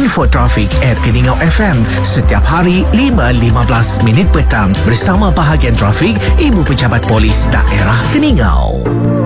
Info Trafik @Keningau FM setiap hari 5.15 minit petang bersama bahagian trafik Ibu Pejabat Polis Daerah Keningau.